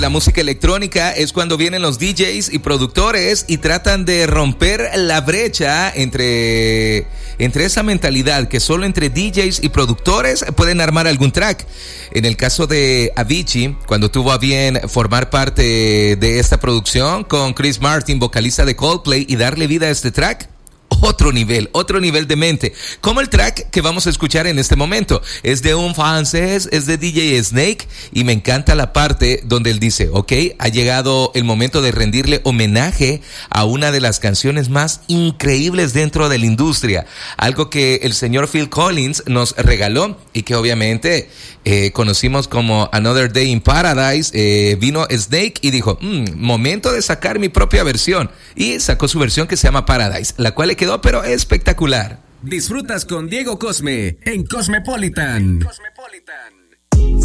La música electrónica es cuando vienen los DJs y productores y tratan de romper la brecha entre esa mentalidad que solo entre DJs y productores pueden armar algún track. En el caso de Avicii, cuando tuvo a bien formar parte de esta producción con Chris Martin, vocalista de Coldplay, y darle vida a este track, otro nivel de mente. Como el track que vamos a escuchar en este momento. Es de un francés, es de DJ Snake, y me encanta la parte donde él dice, ok, ha llegado el momento de rendirle homenaje a una de las canciones más increíbles dentro de la industria. Algo que el señor Phil Collins nos regaló y que obviamente conocimos como Another Day in Paradise. Vino Snake y dijo, momento de sacar mi propia versión. Y sacó su versión que se llama Paradise, la cual le quedó pero espectacular. Disfrutas con Diego Cosme en Cosmepolitan.